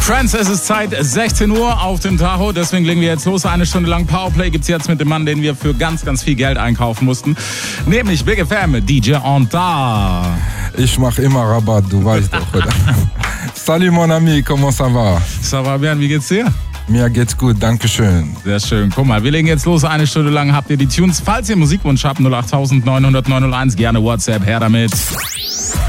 Friends, es ist Zeit, 16 Uhr auf dem Tacho, deswegen legen wir jetzt los. Eine Stunde lang Powerplay gibt's jetzt mit dem Mann, den wir für ganz, ganz viel Geld einkaufen mussten. Nämlich Big FM, DJ Anta. Ich mach immer Rabatt, du weißt doch, oder? Salut mon ami, comment ça va? Ça va bien, wie geht's dir? Mir geht's gut, danke schön. Sehr schön. Guck mal, wir legen jetzt los. Eine Stunde lang habt ihr die Tunes. Falls ihr Musikwunsch habt, 08000 900 901, gerne WhatsApp, her damit.